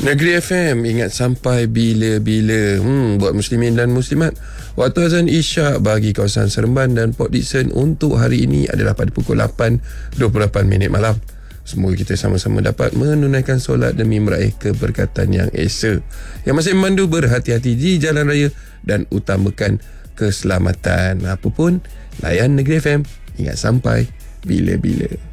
Negeri FM, ingat sampai bila-bila. Buat muslimin dan muslimat, waktu azan Isyak bagi kawasan Seremban dan Port Dickson untuk hari ini adalah pada pukul 8.28 malam. Semoga kita sama-sama dapat menunaikan solat demi meraih keberkatan yang esa. Yang masih memandu, berhati-hati di jalan raya dan utamakan keselamatan. Apapun, layan Negeri FM, ingat sampai bila-bila.